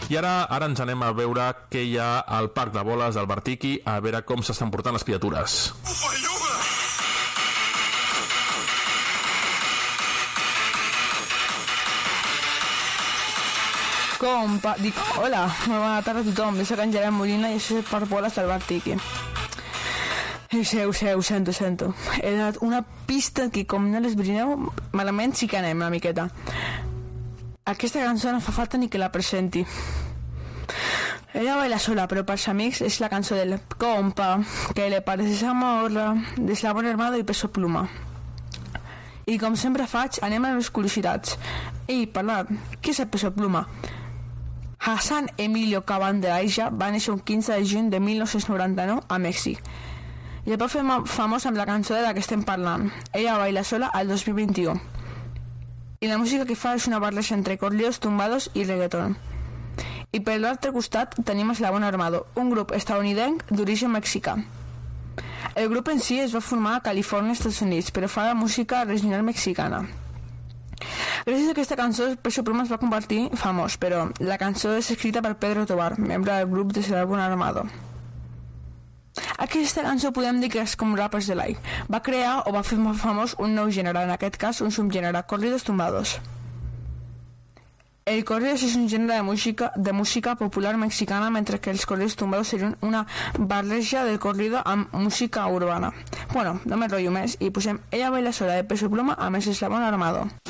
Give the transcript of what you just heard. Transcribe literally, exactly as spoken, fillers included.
I ara ara ens anem a veure què hi ha al Parc de Boles del Bartiqui, a veure com s'estan portant les criatures. Compa, dic, hola, molt bona tarda a tothom, soc en Gerard Molina i això és el Parc Boles del Bartiqui. Ho sé, ho sé, ho sento, ho sento. He donat una pista que, com no l'esbrineu, malament sí que anem una miqueta. Aquesta cançó no fa falta ni que la presenti. Ella baila sola, però pels amics és la cançó del compa, que le parece esa morra, d'Eslabón Armado i Peso Pluma. I com sempre faig, anem a les curiositats. I parlant, què és el Peso Pluma? Hassan Emilio Cabandeja va néixer un quinze de juny de mil nou-cents noranta-nou a Mèxic. I el va fer famós amb la cançó de la que estem parlant. Ella baila sola al dos mil vint-i-u. I la música que fa és una barreja entre corridos tumbados i reggaeton. I per l'altre costat tenim Eslabón Armado, un grup estadounidenc d'origen mexicà. El grup en si es va formar a Califòrnia, Estats Units, però fa la música regional mexicana. Gràcies a aquesta cançó, Peso Pluma es va convertir famós, però la cançó és escrita per Pedro Tobar, membre del grup de Eslabón Armado. Aquesta cançó podem dir que és com Rappers Delight. Va crear o va fer famós un nou gènere, en aquest cas un subgènere, corridos tumbados. El corridos és un gènere de música, de música popular mexicana, mentre que els corridos tumbados serien una barreja del corrido amb música urbana. Bueno, no m'enrotllo més i posem Ella baila sola de Peso Pluma amb Eslabón Armado.